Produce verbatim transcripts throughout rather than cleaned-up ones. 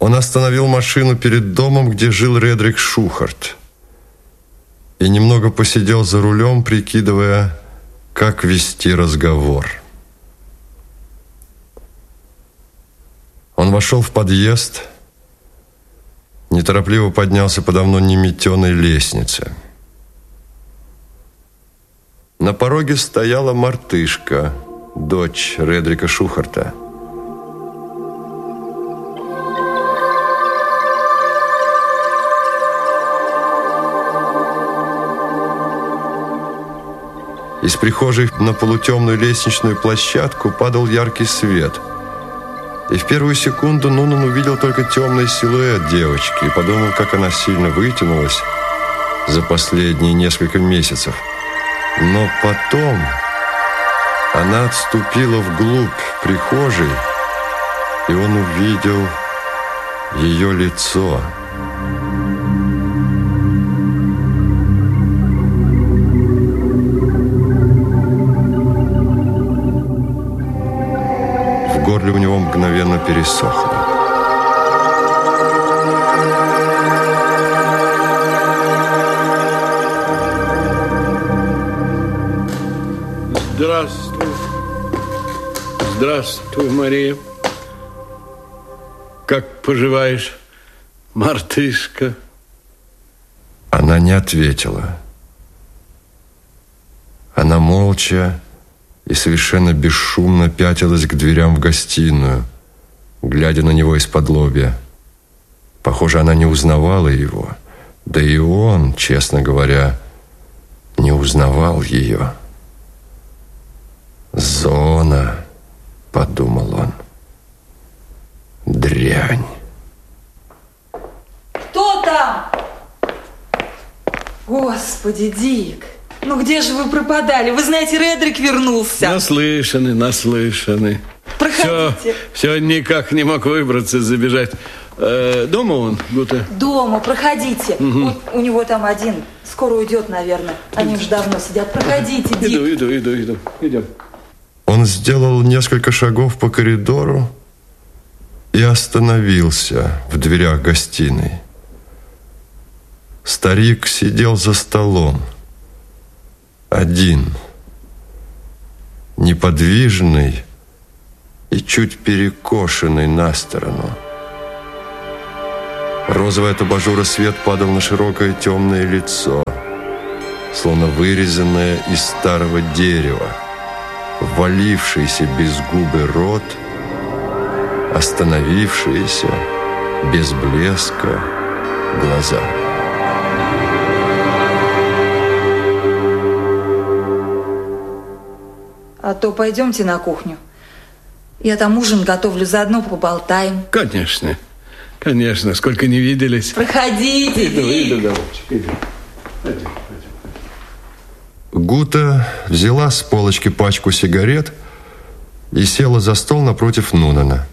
Он остановил машину перед домом, где жил Редрик Шухарт, и немного посидел за рулем, прикидывая, как вести разговор. Он вошел в подъезд, неторопливо поднялся по давно неметеной лестнице. На пороге стояла мартышка, дочь Редрика Шухарта. Из прихожей на полутемную лестничную площадку падал яркий свет. И в первую секунду Нунан увидел только темный силуэт девочки и подумал, как она сильно вытянулась за последние несколько месяцев. Но потом она отступила вглубь прихожей, и он увидел ее лицо. В горле у него мгновенно пересохло. Здравствуй. Здравствуй, Мария. Как поживаешь, мартышка? Она не ответила. Она молча и совершенно бесшумно пятилась к дверям в гостиную, глядя на него из-под лобья. Похоже, она не узнавала его, да и он, честно говоря, не узнавал ее. «Зона», — подумал он, — «дрянь». Кто там? Господи, Дик, ну где же вы пропадали? Вы знаете, Редрик вернулся. Наслышаны, наслышаны. Проходите. Все, все никак не мог выбраться, забежать. Э, дома он, Гута? Дома, проходите. Угу. Вот у него там один. Скоро уйдет, наверное. Они уже давно сидят. Проходите, Дик. Иду, иду, иду, иду. Идем. Он сделал несколько шагов по коридору и остановился в дверях гостиной. Старик сидел за столом, один, неподвижный и чуть перекошенный на сторону. Розовый от абажура свет падал на широкое темное лицо, словно вырезанное из старого дерева. Ввалившийся без губы рот, остановившиеся без блеска глаза. А то пойдемте на кухню. Я там ужин готовлю, заодно поболтаем. Конечно, конечно, сколько не виделись. Проходите, Иду, Дик. иду, голубчик, иду. Пойдем, пойдем. Гута взяла с полочки пачку сигарет и села за стол напротив Нунана.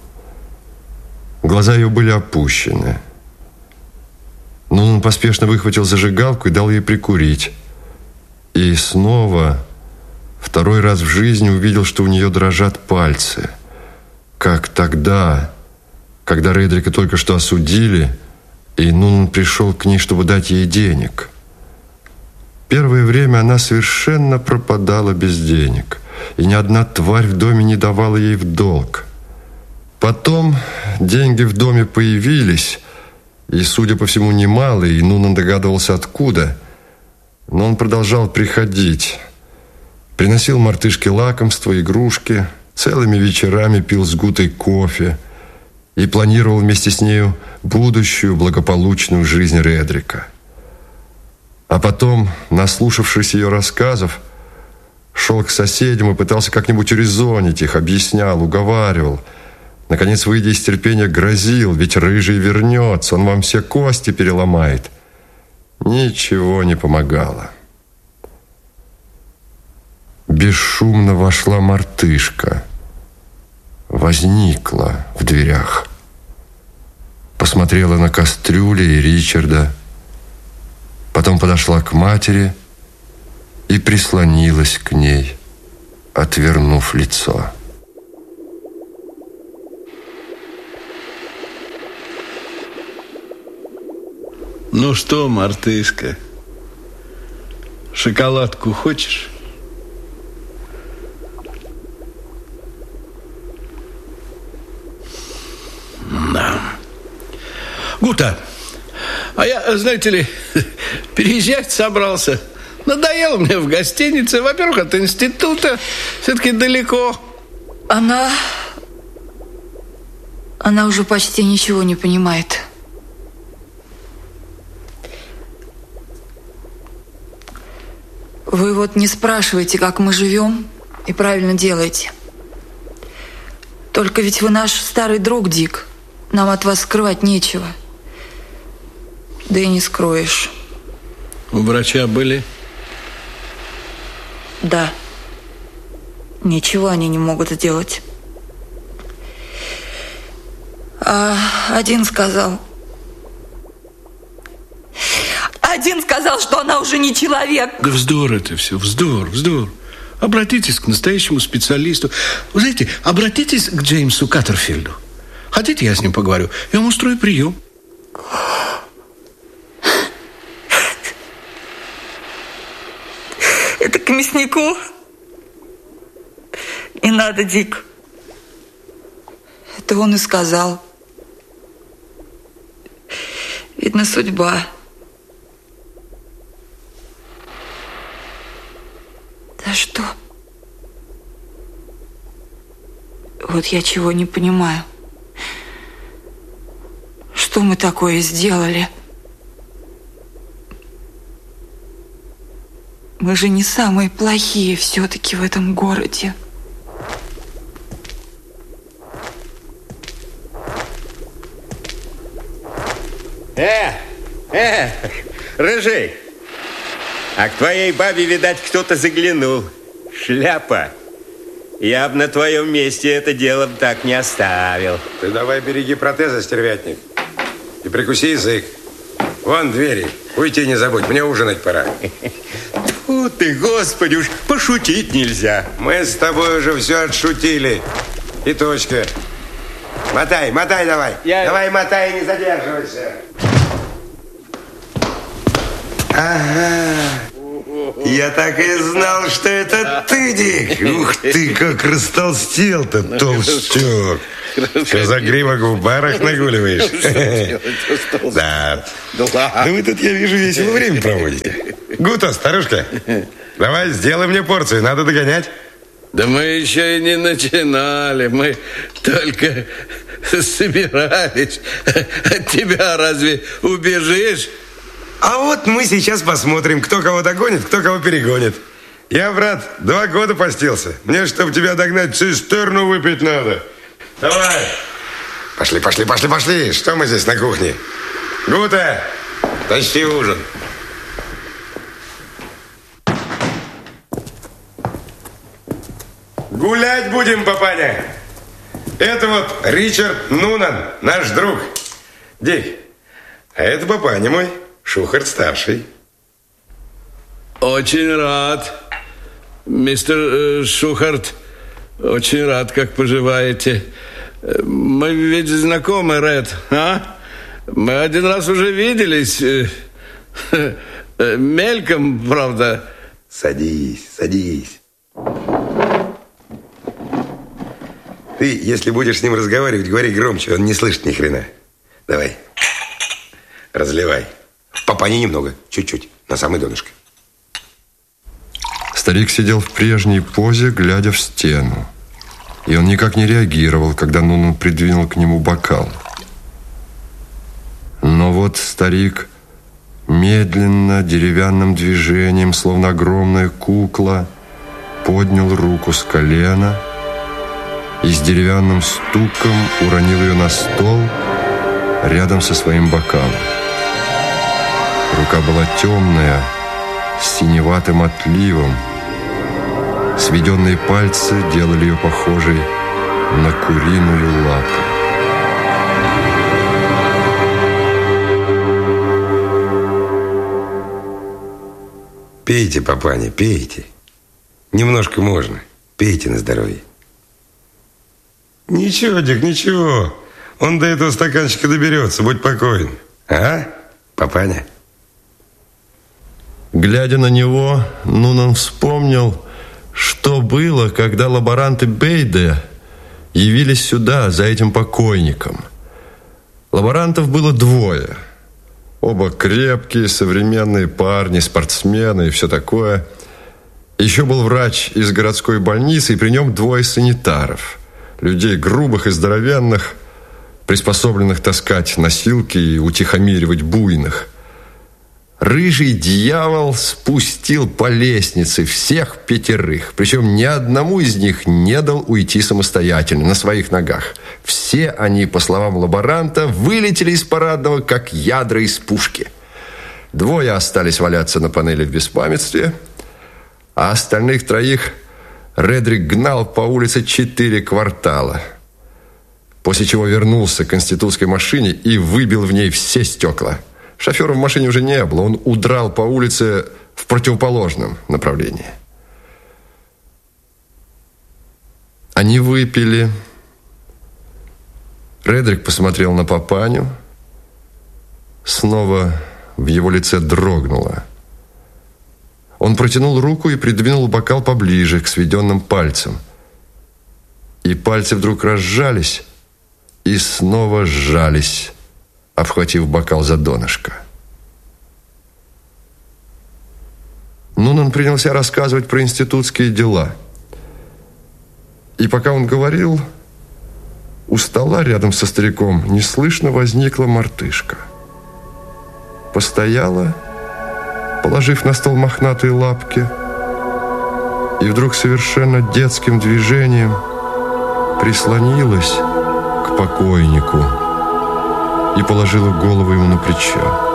Глаза ее были опущены. Нунан поспешно выхватил зажигалку и дал ей прикурить. И снова, второй раз в жизни увидел, что у нее дрожат пальцы. Как тогда, когда Редрика только что осудили, и Нунан пришел к ней, чтобы дать ей денег. Первое время она совершенно пропадала без денег, и ни одна тварь в доме не давала ей в долг. Потом деньги в доме появились, и, судя по всему, немалые, и Нунан догадывался, откуда. Но он продолжал приходить. Приносил мартышке лакомства, игрушки, целыми вечерами пил с Гутой кофе и планировал вместе с нею будущую благополучную жизнь Редрика. А потом, наслушавшись ее рассказов, шел к соседям и пытался как-нибудь урезонить их, объяснял, уговаривал. Наконец, выйдя из терпения, грозил, ведь рыжий вернется, он вам все кости переломает. Ничего не помогало. Бесшумно вошла мартышка, возникла в дверях, посмотрела на кастрюли и Ричарда, потом подошла к матери и прислонилась к ней, отвернув лицо. Ну что, мартышка, шоколадку хочешь? Да. Гута, а я, знаете ли, переезжать собрался. Надоело мне в гостинице. Во-первых, от института все-таки далеко. Она... Она уже почти ничего не понимает. Вы вот не спрашиваете, как мы живем, и правильно делаете. Только ведь вы наш старый друг, Дик. Нам от вас скрывать нечего. Да и не скроешь. У врача были? Да. Ничего они не могут сделать. А один сказал... Один сказал, что она уже не человек. Да вздор это все, вздор, вздор. Обратитесь к настоящему специалисту. Вы знаете, обратитесь к Джеймсу Каттерфилду. Хотите, я с ним поговорю? Я вам устрою прием. Это к мяснику? Не надо, Дик. Это он и сказал. Видно, судьба. Да что? Вот я чего не понимаю. Что мы такое сделали? Мы же не самые плохие все-таки в этом городе. Э, э, рыжий, а к твоей бабе, видать, кто-то заглянул. Шляпа. Я бы на твоем месте это дело так не оставил. Ты давай береги протезы, стервятник. И прикуси язык. Вон двери. Уйти не забудь, мне ужинать пора. Фу ты, господи, уж пошутить нельзя. Мы с тобой уже все отшутили. И точка. Мотай, мотай давай. Я... Давай мотай, не задерживайся. Ага. Я так и знал, что это ты, Дик. Ух ты, как растолстел-то, толстяк. Что, загривок в барах нагуливаешь? Да. Ну вы тут, я вижу, весело время проводите. Гута, старушка, давай сделай мне порцию, надо догонять. Да мы еще и не начинали. Мы только собирались. От тебя разве убежишь? А вот мы сейчас посмотрим, кто кого догонит, кто кого перегонит. Я, брат, два года постился. Мне, чтобы тебя догнать, цистерну выпить надо. Давай. Пошли, пошли, пошли, пошли. Что мы здесь на кухне? Гута, тащи ужин. Гулять будем, папаня. Это вот Ричард Нунан, наш друг. Дик, а это папаня мой, Шухарт-старший. Очень рад, мистер э, Шухарт. Очень рад, как поживаете. Мы ведь знакомы, Ред, а? Мы один раз уже виделись. Мельком, правда. Садись, садись. Ты, если будешь с ним разговаривать, говори громче, он не слышит ни хрена. Давай, разливай. Папани немного, чуть-чуть, на самое донышко. Старик сидел в прежней позе, глядя в стену. И он никак не реагировал, когда Нунан придвинул к нему бокал. Но вот старик медленно, деревянным движением, словно огромная кукла, поднял руку с колена и с деревянным стуком уронил ее на стол рядом со своим бокалом. Рука была темная, с синеватым отливом. Сведенные пальцы делали ее похожей на куриную лапу. Пейте, папаня, пейте. Немножко можно. Пейте на здоровье. Ничего, Дик, ничего. Он до этого стаканчика доберется, будь покоен. А? Папаня? Глядя на него, Нунан вспомнил, что было, когда лаборанты Бейде явились сюда, за этим покойником. Лаборантов было двое. Оба крепкие, современные парни, спортсмены и все такое. Еще был врач из городской больницы, и при нем двое санитаров. Людей грубых и здоровенных, приспособленных таскать носилки и утихомиривать буйных. Рыжий дьявол спустил по лестнице всех пятерых. Причем ни одному из них не дал уйти самостоятельно, на своих ногах. Все они, по словам лаборанта, вылетели из парадного, как ядра из пушки. Двое остались валяться на панели в беспамятстве, а остальных троих Редрик гнал по улице четыре квартала. После чего вернулся к институтской машине и выбил в ней все стекла. Шофера в машине уже не было, он удрал по улице в противоположном направлении. Они выпили. Редрик посмотрел на папаню. Снова в его лице дрогнуло. Он протянул руку и придвинул бокал поближе к сведенным пальцам. И пальцы вдруг разжались и снова сжались, обхватив бокал за донышко. Нунан принялся рассказывать про институтские дела. И пока он говорил, у стола рядом со стариком неслышно возникла мартышка. Постояла, положив на стол мохнатые лапки, и вдруг совершенно детским движением прислонилась к покойнику и положила голову ему на плечо.